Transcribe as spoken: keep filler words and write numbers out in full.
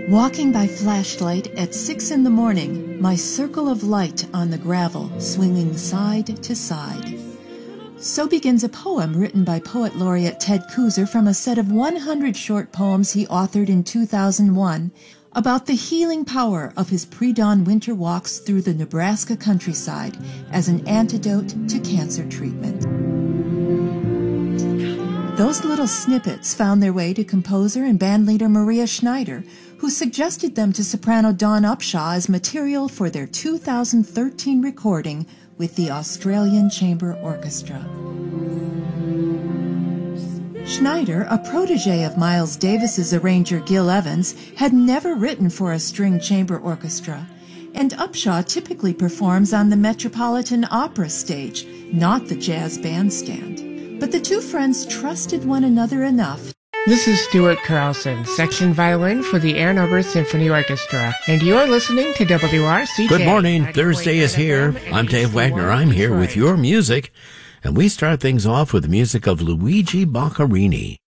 Walking by flashlight at six in the morning, my circle of light on the gravel swinging side to side. So begins a poem written by Poet Laureate Ted Kooser from a set of one hundred short poems he authored in two thousand one about the healing power of his pre-dawn winter walks through the Nebraska countryside as an antidote to cancer treatment. Those little snippets found their way to composer and bandleader Maria Schneider, who suggested them to soprano Dawn Upshaw as material for their two thousand thirteen recording with the Australian Chamber Orchestra. Schneider, a protege of Miles Davis's arranger Gil Evans, had never written for a string chamber orchestra, and Upshaw typically performs on the Metropolitan Opera stage, not the jazz bandstand. But the two friends trusted one another enough. This is Stuart Carlson, section violin for the Ann Arbor Symphony Orchestra, and you're listening to W R C J. Good morning. Thursday is here. I'm Dave Wagner. I'm here with your music, and we start things off with the music of Luigi Boccherini.